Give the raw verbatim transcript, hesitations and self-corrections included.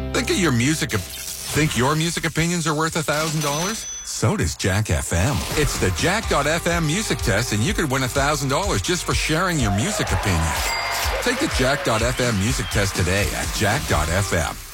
Think of your music... Think your music opinions are worth one thousand dollars? So does Jack F M. It's the Jack dot F M music test, and you could win one thousand dollars just for sharing your music opinions. Take the Jack dot F M music test today at Jack dot F M.